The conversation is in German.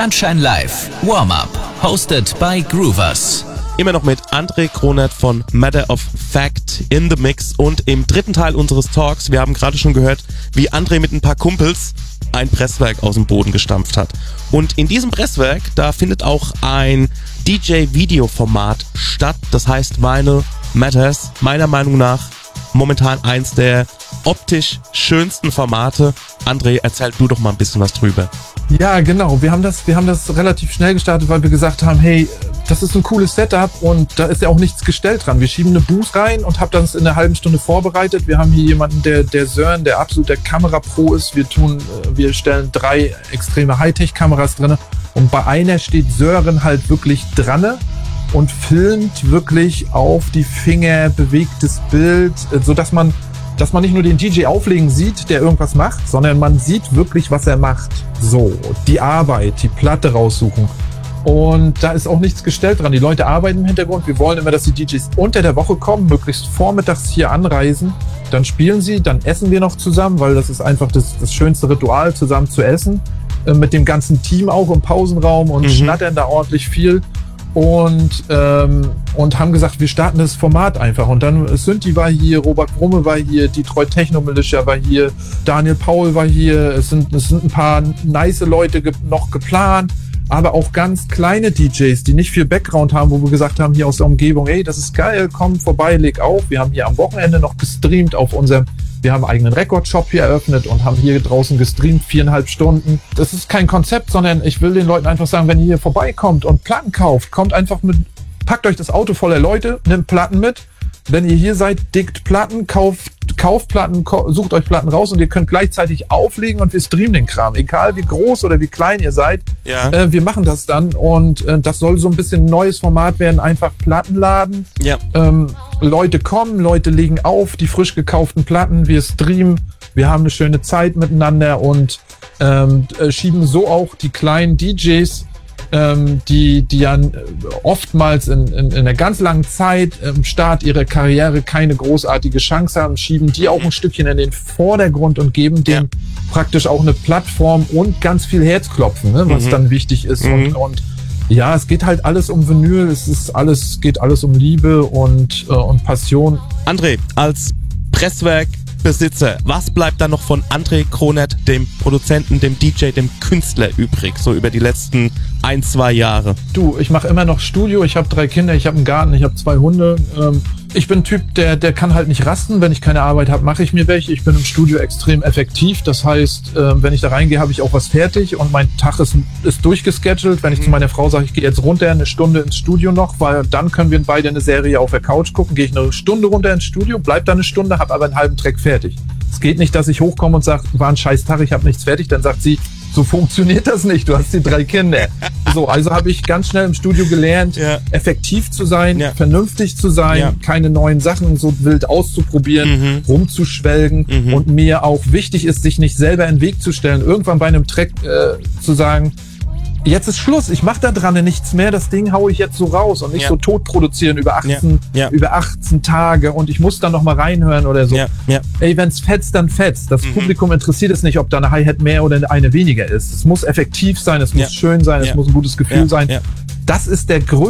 Sunshine Live Warm-Up, hosted by Groovers. Immer noch mit André Kronert von Matter of Fact in the Mix und im dritten Teil unseres Talks, wir haben gerade schon gehört, wie André mit ein paar Kumpels ein Presswerk aus dem Boden gestampft hat. Und in diesem Presswerk, da findet auch ein DJ-Video-Format statt, das heißt Vinyl Matters, meiner Meinung nach momentan eins der optisch schönsten Formate. André, erzähl du doch mal ein bisschen was drüber. Ja, genau. Wir haben das relativ schnell gestartet, weil wir gesagt haben, hey, das ist ein cooles Setup und da ist ja auch nichts gestellt dran. Wir schieben eine Booth rein und haben das in einer halben Stunde vorbereitet. Wir haben hier jemanden, der Sören, der absolut der Kamerapro ist. Wir stellen 3 extreme Hightech-Kameras drin und bei einer steht Sören halt wirklich dran und filmt wirklich auf die Finger, bewegtes Bild, sodass man nicht nur den DJ auflegen sieht, der irgendwas macht, sondern man sieht wirklich, was er macht. So, die Arbeit, die Platte raussuchen. Und da ist auch nichts gestellt dran. Die Leute arbeiten im Hintergrund. Wir wollen immer, dass die DJs unter der Woche kommen, möglichst vormittags hier anreisen. Dann spielen sie, dann essen wir noch zusammen, weil das ist einfach das schönste Ritual, zusammen zu essen. Mit dem ganzen Team auch im Pausenraum und schnattern da ordentlich viel. Und haben gesagt, wir starten das Format einfach. Und dann Synthi war hier, Robert Brumme war hier, Detroit Techno Militia war hier, Daniel Paul war hier. Es sind ein paar nice Leute noch geplant, aber auch ganz kleine DJs, die nicht viel Background haben, wo wir gesagt haben, hier aus der Umgebung, ey, das ist geil, komm vorbei, leg auf. Wir haben hier am Wochenende noch gestreamt wir haben einen eigenen Rekordshop hier eröffnet und haben hier draußen gestreamt, 4,5 Stunden. Das ist kein Konzept, sondern ich will den Leuten einfach sagen, wenn ihr hier vorbeikommt und Platten kauft, packt euch das Auto voller Leute, nehmt Platten mit. Wenn ihr hier seid, dickt Platten, kauft Platten, sucht euch Platten raus und ihr könnt gleichzeitig auflegen und wir streamen den Kram. Egal wie groß oder wie klein ihr seid, wir machen das dann und das soll so ein bisschen ein neues Format werden, einfach Plattenladen. Ja. Leute kommen, Leute legen auf die frisch gekauften Platten, wir streamen, wir haben eine schöne Zeit miteinander und schieben so auch die kleinen DJs, die ja oftmals in einer ganz langen Zeit im Start ihrer Karriere keine großartige Chance haben, schieben die auch ein Stückchen in den Vordergrund und geben denen praktisch auch eine Plattform und ganz viel Herzklopfen, ne, was dann wichtig ist. Und ja, es geht halt alles um Vinyl, geht alles um Liebe und Passion. André, als Presswerkbesitzer, was bleibt da noch von André Kronert, dem Produzenten, dem DJ, dem Künstler übrig, so über die letzten 1-2 Jahre? Du, ich mache immer noch Studio, ich habe 3 Kinder, ich habe einen Garten, ich habe 2 Hunde. Ich bin ein Typ, der kann halt nicht rasten. Wenn ich keine Arbeit habe, mache ich mir welche. Ich bin im Studio extrem effektiv. Das heißt, wenn ich da reingehe, habe ich auch was fertig und mein Tag ist durchgeschedult. Wenn ich zu meiner Frau sage, ich gehe jetzt runter eine Stunde ins Studio noch, weil dann können wir beide eine Serie auf der Couch gucken, gehe ich eine Stunde runter ins Studio, bleib da eine Stunde, habe aber einen halben Track fertig. Es geht nicht, dass ich hochkomme und sage, war ein scheiß Tag, ich habe nichts fertig. Dann sagt sie, so funktioniert das nicht, du hast die 3 Kinder. So, also habe ich ganz schnell im Studio gelernt, effektiv zu sein, vernünftig zu sein, keine neuen Sachen so wild auszuprobieren, rumzuschwelgen und mir auch wichtig ist, sich nicht selber in den Weg zu stellen, irgendwann bei einem Track zu sagen, jetzt ist Schluss, ich mache da dran nichts mehr, das Ding haue ich jetzt so raus und nicht so tot produzieren über 18 Tage und ich muss dann noch mal reinhören oder so. Ey, wenn's fetzt, dann fetzt. Das Publikum interessiert es nicht, ob da eine Hi-Hat mehr oder eine weniger ist. Es muss effektiv sein, es muss schön sein, es muss ein gutes Gefühl sein. Das ist der größte